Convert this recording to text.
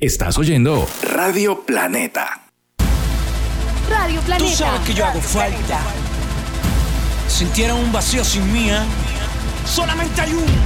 Estás oyendo Radio Planeta. Radio Planeta. Tú sabes que yo hago falta. Sintieron un vacío sin mí, ¿eh? Solamente hay un